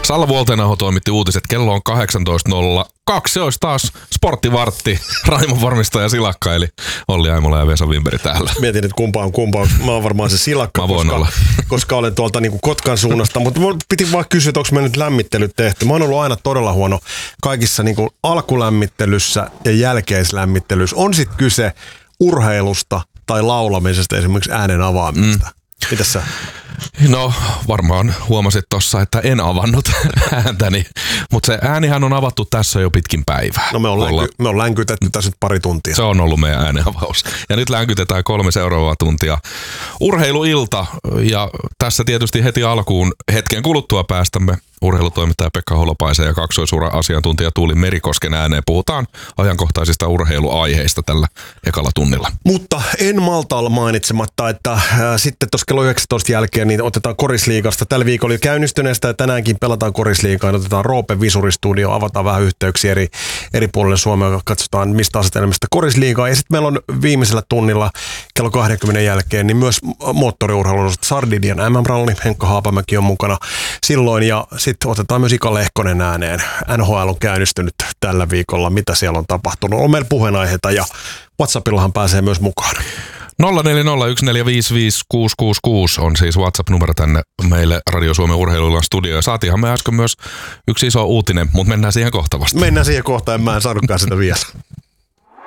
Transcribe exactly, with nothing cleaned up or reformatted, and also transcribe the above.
Salla Vuoltenaho toimitti uutiset. Kello on kahdeksantoista nolla kaksi. Se olisi taas sporttivartti. Raimon varmistaja Silakka, eli Olli Aimola ja Vesa Wimberi täällä. Mietin, että kumpa on kumpa. Mä oon varmaan se Silakka, Mä voin koska, olla. koska olen tuolta niin kuin Kotkan suunnasta. Mutta mun piti vaan kysyä, että onko me nyt lämmittelyt tehty. Mä oon ollut aina todella huono kaikissa niin kuin alkulämmittelyssä ja jälkeislämmittelyssä. On sitten kyse urheilusta tai laulamisesta, esimerkiksi äänen avaamisesta. Mm. Mitäs sä? No varmaan huomasit tossa, että en avannut ääntäni, mutta se äänihän on avattu tässä jo pitkin päivää. No me on, länky, me on länkytetty tässä nyt pari tuntia. Se on ollut meidän äänenavaus. Ja nyt länkytetään kolme seuraavaa tuntia. Urheiluilta ja tässä tietysti heti alkuun hetken kuluttua päästämme urheilutoimittaja Pekka Holopaisen ja kaksoisura-asiantuntija Tuuli Merikosken ääneen. Puhutaan ajankohtaisista urheiluaiheista tällä ekalla tunnilla. Mutta en malta olla mainitsematta, että äh, sitten tuossa kello yhdeksäntoista jälkeen niin otetaan Korisliigasta. Tällä viikolla oli käynnistyneestä ja tänäänkin pelataan Korisliigaa. Otetaan Roope Visuristudio, avataan vähän yhteyksiä eri, eri puolille Suomea, katsotaan mistä asetelmista Korisliigaa. Ja sitten meillä on viimeisellä tunnilla kello kaksikymmentä jälkeen niin myös moottoriurheilun Sardidian M M-ralli. Henkka Haapamäki on mukana silloin ja sitten otetaan myös Ika Lehkonen ääneen. N H L on käynnistynyt tällä viikolla. Mitä siellä on tapahtunut? On meillä puheenaiheita ja WhatsAppillahan pääsee myös mukaan. nolla neljä nolla yksi neljä viisi viisi kuusi kuusi kuusi on siis WhatsApp-numero tänne meille Radio Suomen urheiluillan studioon. Saatiinhan me äsken myös yksi iso uutinen, mutta mennään siihen kohta vasta. Mennään siihen kohtaan, en mä en saanutkaan sitä vielä.